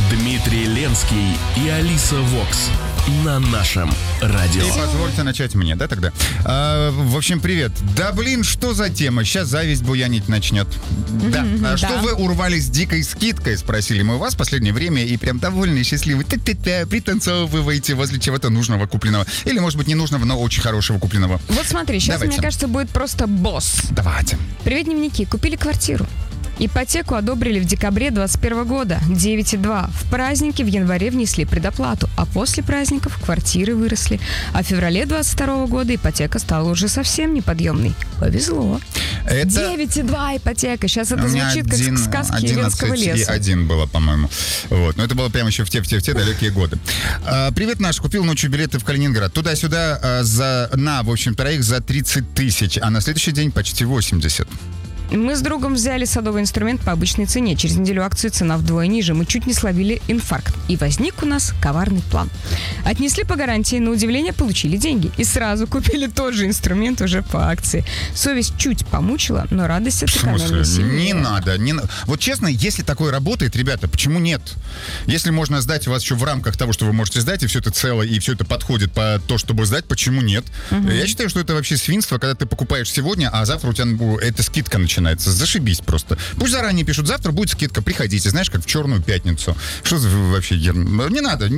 Дмитрий Ленский и Алиса Вокс на нашем радио. И позвольте начать мне, да, тогда? В общем, привет. Да, блин, что за тема? Сейчас зависть буянить начнет. Да. Что вы урвались с дикой скидкой, спросили мы у вас в последнее время, и прям довольны и счастливы. Пританцовываете возле чего-то нужного, купленного. Или, может быть, не нужного, но очень хорошего купленного. Вот смотри, сейчас, Давайте. мне кажется, будет просто босс. Давайте. Привет, дневники. Купили квартиру. Ипотеку одобрили в декабре 2021 года. 9,2. В праздники в январе внесли предоплату, а после праздников квартиры выросли. А в феврале 2022 года ипотека стала уже совсем неподъемной. Повезло. 9,2 ипотека. Сейчас это звучит как сказки Венского леса. 11,1 было, по-моему. Вот. Но это было прямо еще в те далекие годы. Привет, наш. Купил ночью билеты в Калининград. Туда-сюда в общем, троих за 30 тысяч, а на следующий день почти 80. Мы с другом взяли садовый инструмент по обычной цене. Через неделю акции цена вдвое ниже. Мы чуть не словили инфаркт. И возник у нас коварный план. Отнесли по гарантии, на удивление получили деньги. И сразу купили тот же инструмент уже по акции. Совесть чуть помучила, но радость от экономии сильнее. Не надо. Вот честно, если такое работает, ребята, почему нет? Если можно сдать у вас еще в рамках того, что вы можете сдать, и все это цело, и все это подходит по то, чтобы сдать, почему нет? Я считаю, что это вообще свинство, когда ты покупаешь сегодня, а завтра у тебя эта скидка начинается. Зашибись просто. Пусть заранее пишут, завтра будет скидка, приходите, знаешь, как в черную пятницу. Что за вообще не надо,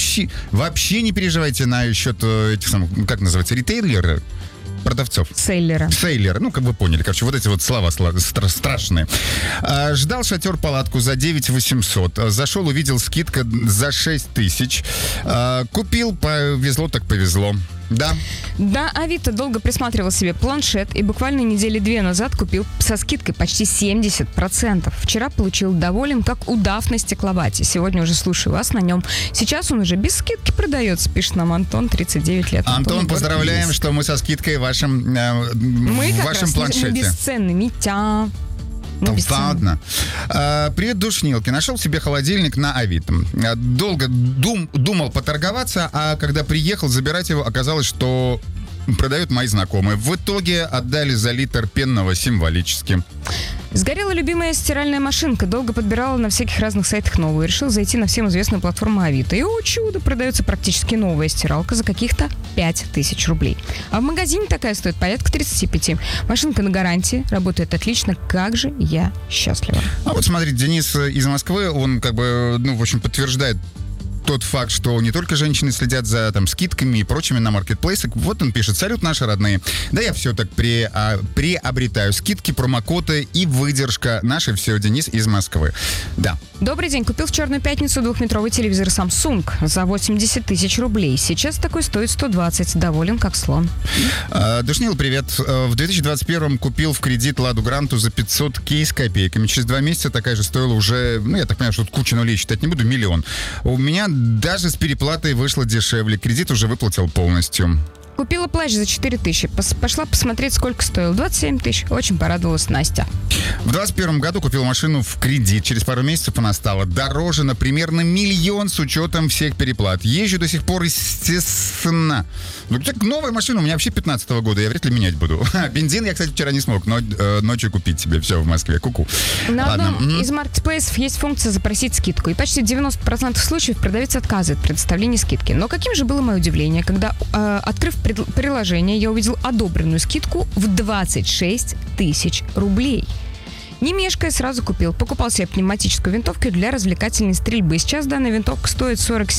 вообще не переживайте насчет этих самых, как называется, ритейлеры, продавцов. Сейлеры, ну, как вы поняли. Короче, вот эти вот слова страшные. Ждал шатер-палатку за 9 800. Зашел, увидел скидка за 6 тысяч. Купил, повезло так повезло. Да. Да, Авито долго присматривал себе планшет и буквально недели 2 назад купил со скидкой почти 70%. Вчера получил доволен, как удав на стекловате. Сегодня уже слушаю вас на нем. Сейчас он уже без скидки продается, пишет нам Антон, 39 лет. Антон, поздравляем, что мы со скидкой в вашем планшете. Мы бесценны, Митя. Ладно. Привет, душнилки. Нашел себе холодильник на Авито. Долго думал поторговаться, а когда приехал забирать его, оказалось, что продают мои знакомые. В итоге отдали за литр пенного символически. Сгорела любимая стиральная машинка. Долго подбирала на всяких разных сайтах новую. Решил зайти на всем известную платформу Авито. И, о чудо, продается практически новая стиралка за каких-то 5000 рублей. А в магазине такая стоит порядка 35. Машинка на гарантии, работает отлично. Как же я счастлива. А вот смотри, Денис из Москвы, он как бы, в общем, подтверждает тот факт, что не только женщины следят за скидками и прочими на маркетплейсах. Вот он пишет: салют, наши родные. Да я все так приобретаю. Скидки, промокоды и выдержка. Наше все. Денис из Москвы. Да. Добрый день. Купил в Черную пятницу 2-метровый телевизор Samsung за 80 тысяч рублей. Сейчас такой стоит 120. Доволен как слон. Душнил, привет. В 2021 купил в кредит Ладу Гранту за 500 кей с копейками. Через 2 месяца такая же стоила уже, я так понимаю, что тут куча нулей считать не буду, 1 миллион. У меня даже с переплатой вышло дешевле. Кредит уже выплатил полностью. Купила плащ за 4 тысячи. Пошла посмотреть, сколько стоил. 27 тысяч. Очень порадовалась Настя. В 2021 году купил машину в кредит. Через пару месяцев она стала дороже на примерно 1 миллион с учетом всех переплат. Езжу до сих пор, естественно. Новая машина у меня вообще 15 года. Я вряд ли менять буду. Бензин я, кстати, вчера не смог, но ночью купить себе все в Москве. Ку-ку. На одном из маркетплейсов есть функция запросить скидку. И почти в 90% случаев продавец отказывает в предоставлении скидки. Но каким же было мое удивление, когда, открыв приложение, я увидел одобренную скидку в 26 тысяч рублей. Не мешкая, сразу купил. Покупал себе пневматическую винтовку для развлекательной стрельбы. Сейчас данная винтовка стоит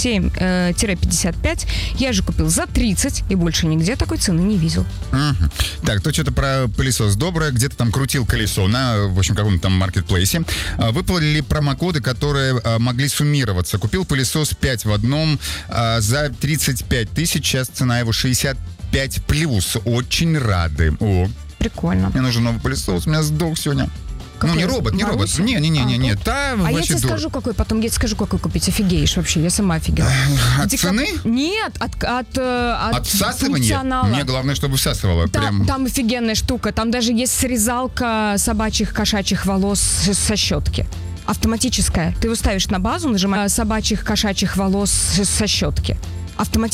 47-55. Я же купил за 30 и больше нигде такой цены не видел. Так, то что-то про пылесос доброе. Где-то там крутил колесо на, в общем, каком-то там маркетплейсе. Выплатили промокоды, которые могли суммироваться. Купил пылесос 5 в одном за 35 тысяч. Сейчас цена его 65 плюс. Очень рады. О, прикольно. Мне нужен новый пылесос. У меня сдох сегодня. Какой? Не робот. Не. Я тебе скажу, какой купить. Офигеешь вообще, я сама офигела. От цены? Нет, от всасывания? функционала. Мне главное, чтобы всасывало. Там офигенная штука. Там даже есть срезалка собачьих, кошачьих волос со щетки. Автоматическая. Ты его ставишь на базу, нажимаешь собачьих, кошачьих волос со щетки. Автоматически.